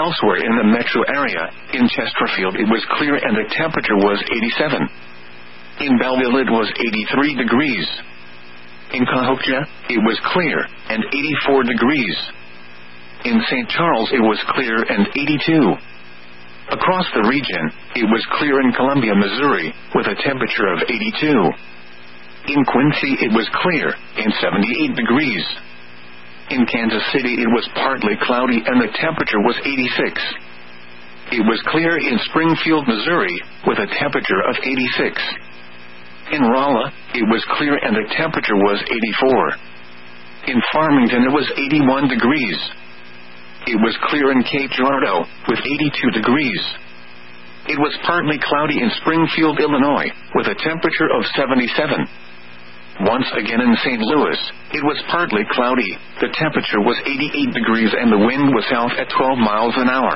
Elsewhere in the metro area, in Chesterfield it was clear and the temperature was eighty-seven. In Belleville it was eighty-three degrees. In Cahokia, it was clear and eighty-four degrees. In Saint Charles it was clear and eighty-two. Across the region, it was clear in Columbia, Missouri, with a temperature of eighty-two. In Quincy it was clear and seventy-eight degrees. In Kansas City it was partly cloudy and the temperature was eighty-six. It was clear in Springfield, Missouri, with a temperature of eighty-six. In Rolla, it was clear and the temperature was eighty-four. In Farmington it was eighty-one degrees. It was clear in Cape Girardeau, with eighty-two degrees. It was partly cloudy in Springfield, Illinois, with a temperature of seventy-seven. Once again in Saint Louis, it was partly cloudy, the temperature was eighty-eight degrees and the wind was south at twelve miles an hour.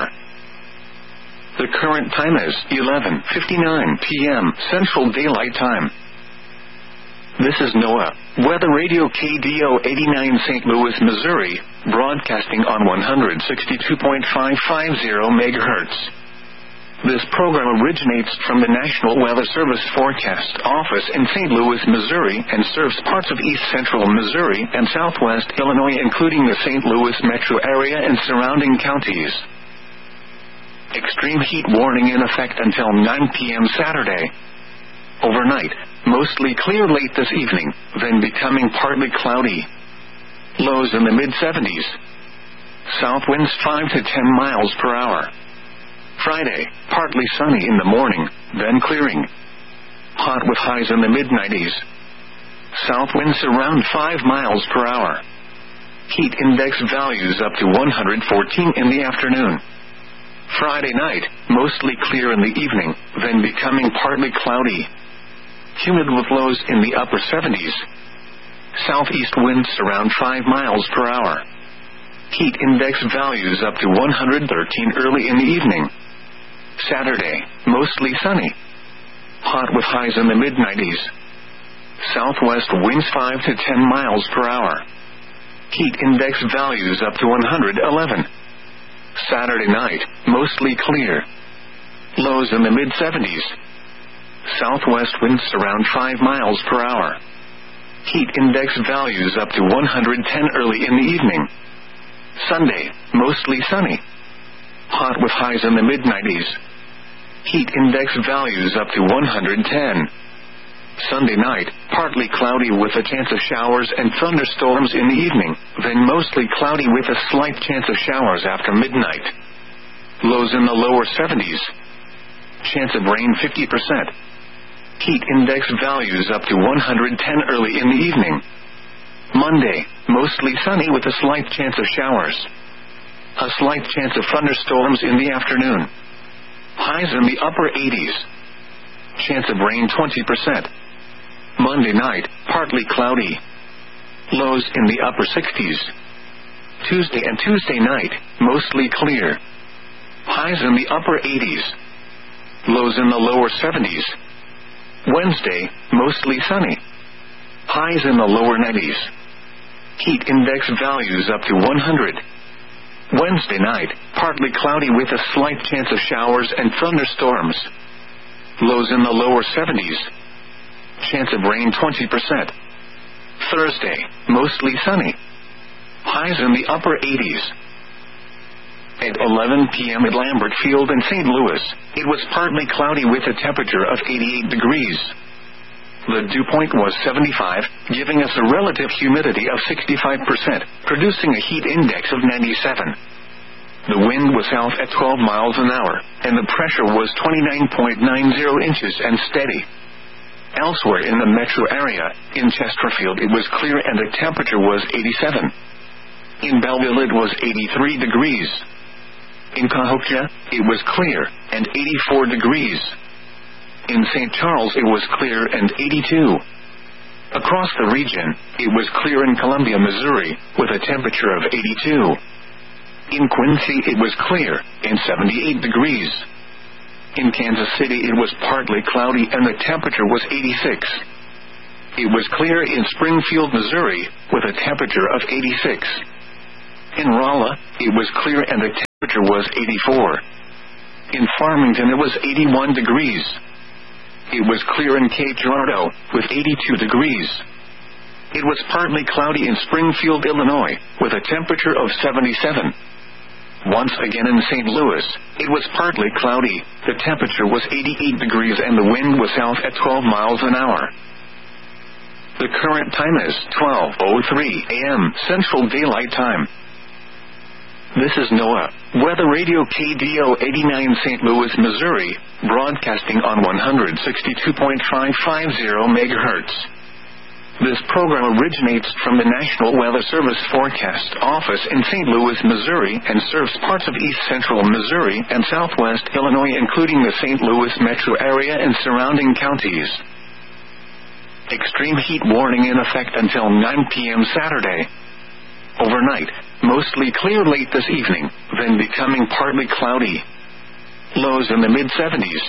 The current time is eleven fifty-nine p.m. Central Daylight Time. This is NOAA Weather Radio K D O eighty-nine Saint Louis, Missouri, broadcasting on one sixty-two point five five zero megahertz. This program originates from the National Weather Service Forecast Office in Saint Louis, Missouri, and serves parts of east central Missouri and southwest Illinois, including the Saint Louis metro area and surrounding counties. Extreme heat warning in effect until nine p.m. Saturday. Overnight, mostly clear late this evening, then becoming partly cloudy. Lows in the mid seventies. South winds five to ten miles per hour. Friday, partly sunny in the morning, then clearing. Hot with highs in the mid nineties. South winds around five miles per hour. Heat index values up to one hundred fourteen in the afternoon. Friday night, mostly clear in the evening, then becoming partly cloudy. Humid with lows in the upper seventies. Southeast winds around five miles per hour. Heat index values up to one hundred thirteen early in the evening. Saturday, mostly sunny. Hot with highs in the mid nineties. Southwest winds five to ten miles per hour. Heat index values up to one hundred eleven. Saturday night, mostly clear. Lows in the mid seventies. Southwest winds around five miles per hour. Heat index values up to one hundred ten early in the evening. Sunday, mostly sunny. Hot with highs in the mid nineties. Heat index values up to one hundred ten. Sunday night, partly cloudy with a chance of showers and thunderstorms in the evening, then mostly cloudy with a slight chance of showers after midnight. Lows in the lower seventies. Chance of rain fifty percent. Heat index values up to one hundred ten early in the evening. Monday, mostly sunny with a slight chance of showers. A slight chance of thunderstorms in the afternoon. Highs in the upper eighties. Chance of rain twenty percent. Monday night, partly cloudy. Lows in the upper sixties. Tuesday and Tuesday night, mostly clear. Highs in the upper eighties. Lows in the lower seventies. Wednesday, mostly sunny. Highs in the lower nineties. Heat index values up to one hundred. Wednesday night, partly cloudy with a slight chance of showers and thunderstorms. Lows in the lower seventies. Chance of rain twenty percent. Thursday, mostly sunny. Highs in the upper eighties. At eleven p.m. at Lambert Field in Saint Louis, it was partly cloudy with a temperature of eighty-eight degrees. The dew point was seventy-five, giving us a relative humidity of sixty-five percent, producing a heat index of ninety-seven. The wind was south at twelve miles an hour, and the pressure was twenty-nine point nine zero inches and steady. Elsewhere in the metro area, in Chesterfield it was clear and the temperature was eighty-seven. In Belleville it was eighty-three degrees. In Cahokia, it was clear and eighty-four degrees. In Saint Charles it was clear and eighty-two. Across the region, it was clear in Columbia, Missouri, with a temperature of eighty-two. In Quincy it was clear and seventy-eight degrees. In Kansas City it was partly cloudy and the temperature was eighty-six. It was clear in Springfield, Missouri, with a temperature of eighty-six. In Rolla, it was clear and the temperature was eighty-four. In Farmington, it was eighty-one degrees. It was clear in Cape Girardeau, with eighty-two degrees. It was partly cloudy in Springfield, Illinois, with a temperature of seventy-seven. Once again in Saint Louis, it was partly cloudy. The temperature was eighty-eight degrees and the wind was south at twelve miles an hour. The current time is twelve oh three a.m. Central Daylight Time. This is NOAA Weather Radio K D O eighty-nine Saint Louis, Missouri, broadcasting on one sixty-two point five five zero megahertz. This program originates from the National Weather Service Forecast Office in Saint Louis, Missouri, and serves parts of east central Missouri and southwest Illinois, including the Saint Louis metro area and surrounding counties. Extreme heat warning in effect until nine p.m. Saturday. Overnight, mostly clear late this evening, then becoming partly cloudy. Lows in the mid seventies.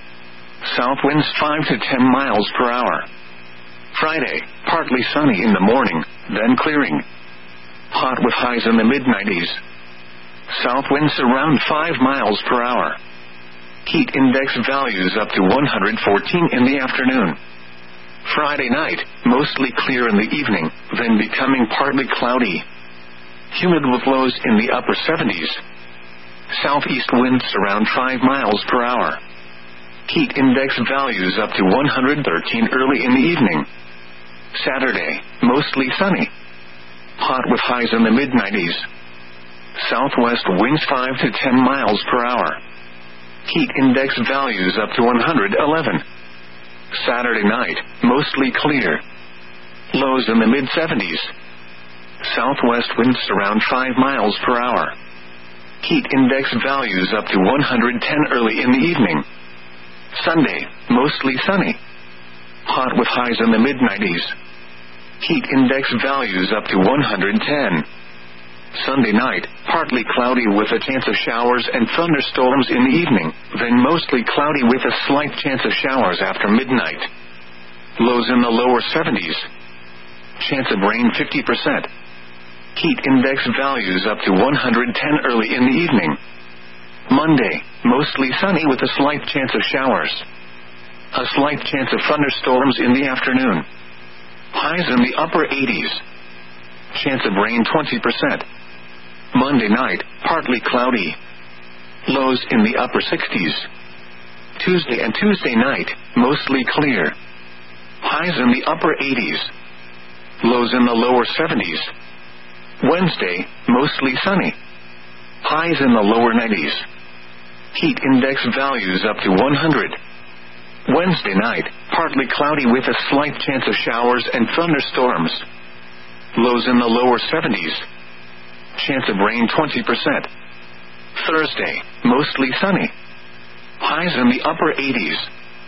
South winds five to ten miles per hour. Friday, partly sunny in the morning, then clearing. Hot with highs in the mid nineties. South winds around five miles per hour. Heat index values up to one hundred fourteen in the afternoon. Friday night, mostly clear in the evening, then becoming partly cloudy. Humid with lows in the upper seventies. Southeast winds around five miles per hour. Heat index values up to one hundred thirteen early in the evening. Saturday, mostly sunny. Hot with highs in the mid nineties. Southwest winds five to ten miles per hour. Heat index values up to one hundred eleven. Saturday night, mostly clear. Lows in the mid seventies. Southwest winds around five miles per hour. Heat index values up to one hundred ten early in the evening. Sunday, mostly sunny. Hot with highs in the mid nineties. Heat index values up to one hundred ten. Sunday night, partly cloudy with a chance of showers and thunderstorms in the evening, then mostly cloudy with a slight chance of showers after midnight. Lows in the lower seventies. Chance of rain fifty percent. Heat index values up to one hundred ten early in the evening. Monday, mostly sunny with a slight chance of showers. A slight chance of thunderstorms in the afternoon. Highs in the upper eighties. Chance of rain twenty percent. Monday night, partly cloudy. Lows in the upper sixties. Tuesday and Tuesday night, mostly clear. Highs in the upper eighties. Lows in the lower seventies. Wednesday, mostly sunny. Highs in the lower nineties. Heat index values up to one hundred. Wednesday night, partly cloudy with a slight chance of showers and thunderstorms. Lows in the lower seventies. Chance of rain twenty percent. Thursday, mostly sunny. Highs in the upper eighties.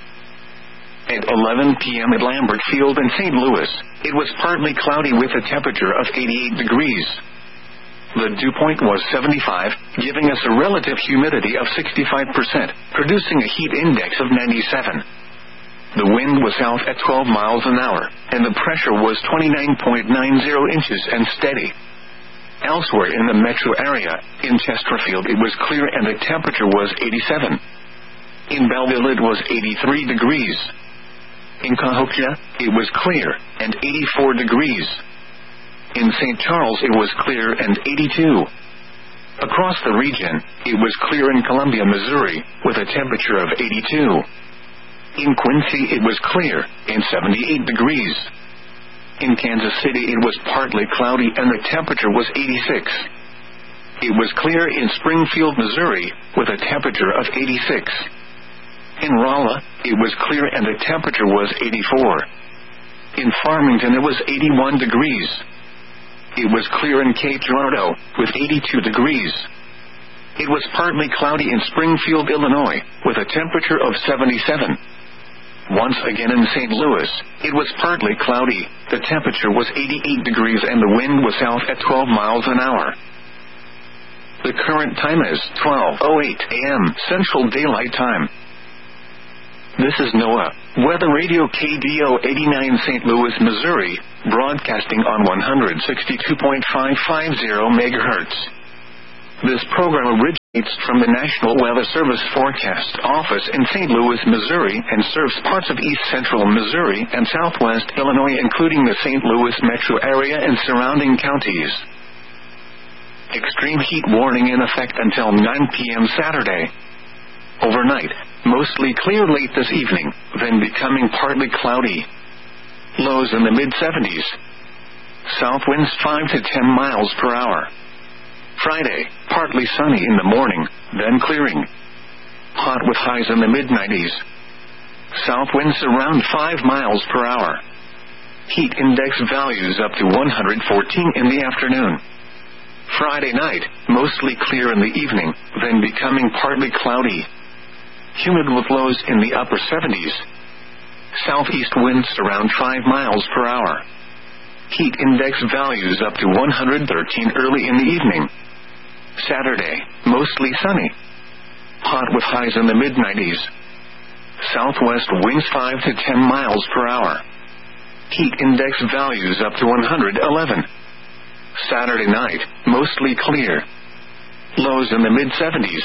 At eleven p.m. at Lambert Field in Saint Louis, it was partly cloudy with a temperature of eighty-eight degrees. The dew point was seventy-five, giving us a relative humidity of sixty-five percent, producing a heat index of ninety-seven. The wind was south at twelve miles an hour, and the pressure was twenty-nine point nine zero inches and steady. Elsewhere in the metro area, in Chesterfield it was clear and the temperature was eighty-seven. In Belleville it was eighty-three degrees. In Cahokia, it was clear, and eighty-four degrees. In Saint Charles it was clear and eighty-two. Across the region, it was clear in Columbia, Missouri, with a temperature of eighty-two. In Quincy it was clear, and seventy-eight degrees. In Kansas City it was partly cloudy and the temperature was eighty-six. It was clear in Springfield, Missouri, with a temperature of eighty-six. In Rolla, it was clear and the temperature was eighty-four. In Farmington it was eighty-one degrees. It was clear in Cape Girardeau, with eighty-two degrees. It was partly cloudy in Springfield, Illinois, with a temperature of seventy-seven. Once again in Saint Louis, it was partly cloudy, the temperature was eighty-eight degrees and the wind was south at twelve miles an hour. The current time is twelve oh eight a.m. Central Daylight Time. This is NOAA Weather Radio K D O eighty-nine Saint Louis, Missouri, broadcasting on one sixty-two point five five zero megahertz. This program originates from the National Weather Service Forecast Office in Saint Louis, Missouri, and serves parts of east central Missouri and southwest Illinois, including the Saint Louis metro area and surrounding counties. Extreme heat warning in effect until nine p.m. Saturday. Overnight, mostly clear late this evening, then becoming partly cloudy. Lows in the mid seventies. South winds five to ten miles per hour. Friday, partly sunny in the morning, then clearing. Hot with highs in the mid nineties. South winds around five miles per hour. Heat index values up to one hundred fourteen in the afternoon. Friday night, mostly clear in the evening, then becoming partly cloudy. Humid with lows in the upper seventies. Southeast winds around five miles per hour. Heat index values up to one hundred thirteen early in the evening. Saturday, mostly sunny. Hot with highs in the mid nineties. Southwest winds five to ten miles per hour. Heat index values up to one hundred eleven. Saturday night, mostly clear. Lows in the mid seventies.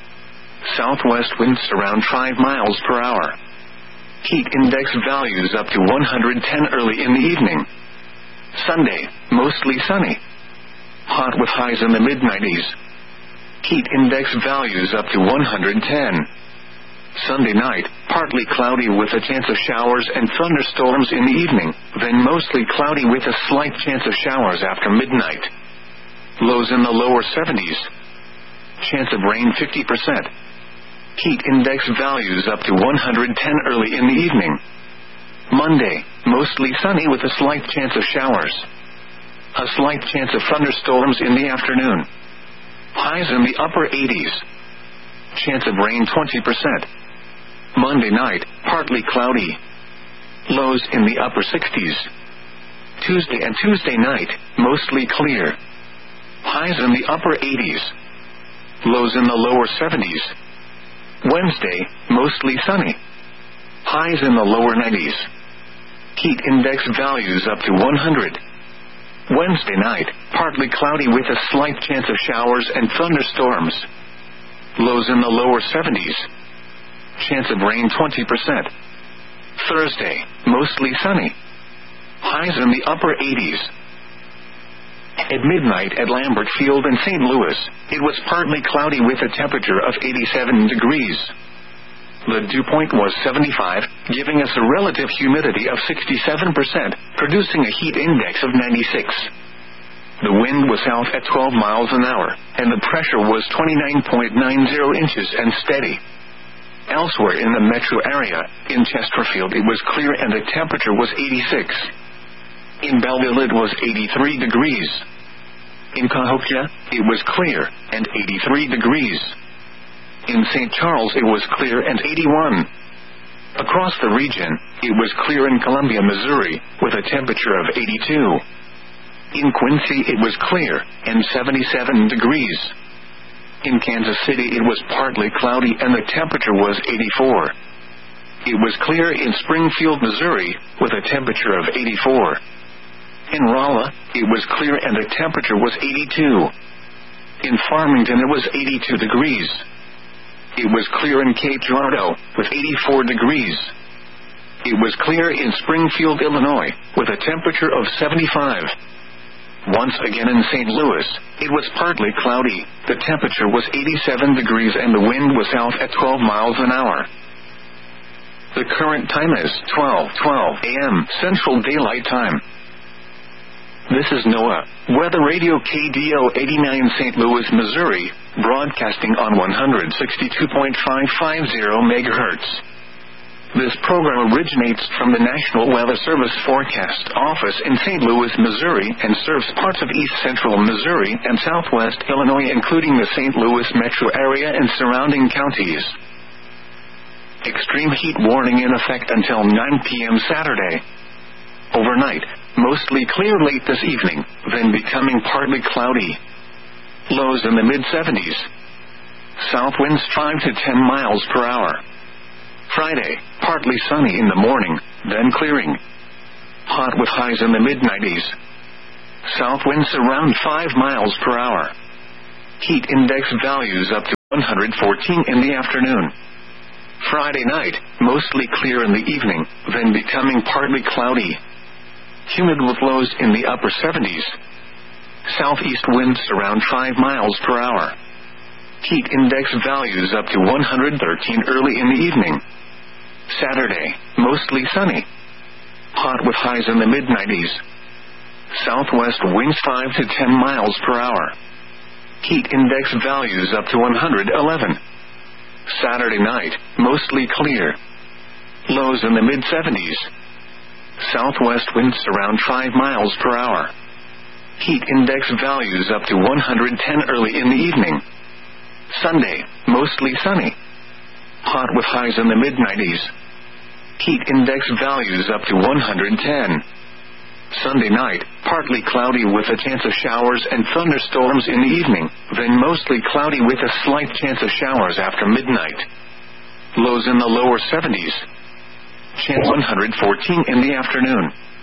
Southwest winds around five miles per hour. Heat index values up to one hundred ten early in the evening. Sunday, mostly sunny. Hot with highs in the mid nineties. Heat index values up to one hundred ten. Sunday night, partly cloudy with a chance of showers and thunderstorms in the evening, then mostly cloudy with a slight chance of showers after midnight. Lows in the lower seventies. Chance of rain fifty percent. Heat index values up to one hundred ten early in the evening. Monday, mostly sunny with a slight chance of showers. A slight chance of thunderstorms in the afternoon. Highs in the upper eighties. Chance of rain twenty percent. Monday night, partly cloudy. Lows in the upper sixties. Tuesday and Tuesday night, mostly clear. Highs in the upper eighties. Lows in the lower seventies. Wednesday, mostly sunny. Highs in the lower nineties. Heat index values up to one hundred. Wednesday night, partly cloudy with a slight chance of showers and thunderstorms. Lows in the lower seventies. Chance of rain twenty percent. Thursday, mostly sunny. Highs in the upper eighties. At midnight at Lambert Field in Saint Louis, it was partly cloudy with a temperature of eighty-seven degrees. The dew point was seventy-five, giving us a relative humidity of sixty-seven percent, producing a heat index of ninety-six. The wind was south at twelve miles an hour, and the pressure was twenty-nine point nine zero inches and steady. Elsewhere in the metro area, in Chesterfield it was clear and the temperature was eighty-six. In Belleville it was eighty-three degrees. In Cahokia, it was clear, and eighty-three degrees. In Saint Charles it was clear and eighty-one. Across the region, it was clear in Columbia, Missouri, with a temperature of eighty-two. In Quincy it was clear, and seventy-seven degrees. In Kansas City it was partly cloudy and the temperature was eighty-four. It was clear in Springfield, Missouri, with a temperature of eighty-four. In Rolla, it was clear and the temperature was eighty-two. In Farmington it was eighty-two degrees. It was clear in Cape Girardeau, with eighty-four degrees. It was clear in Springfield, Illinois, with a temperature of seventy-five. Once again in Saint Louis, it was partly cloudy, the temperature was eighty-seven degrees and the wind was south at twelve miles an hour. The current time is twelve twelve a.m. Central Daylight Time. This is NOAA, Weather Radio K D O eighty-nine Saint Louis, Missouri, broadcasting on one hundred sixty-two point five five zero megahertz. This program originates from the National Weather Service Forecast Office in Saint Louis, Missouri, and serves parts of east central Missouri and southwest Illinois, including the Saint Louis metro area and surrounding counties. Extreme heat warning in effect until nine p.m. Saturday. Overnight, mostly clear late this evening, then becoming partly cloudy. Lows in the mid seventies. South winds five to ten miles per hour. Friday, partly sunny in the morning, then clearing. Hot with highs in the mid nineties. South winds around five miles per hour. Heat index values up to one hundred fourteen in the afternoon. Friday night, mostly clear in the evening, then becoming partly cloudy. Humid with lows in the upper seventies. Southeast winds around five miles per hour. Heat index values up to one hundred thirteen early in the evening. Saturday, mostly sunny. Hot with highs in the mid nineties. Southwest winds five to ten miles per hour. Heat index values up to one hundred eleven. Saturday night, mostly clear. Lows in the mid seventies. Southwest winds around five miles per hour. Heat index values up to one hundred ten early in the evening. Sunday, mostly sunny. Hot with highs in the mid nineties. Heat index values up to one hundred ten. Sunday night, partly cloudy with a chance of showers and thunderstorms in the evening, then mostly cloudy with a slight chance of showers after midnight. Lows in the lower seventies. Chance one hundred fourteen in the afternoon.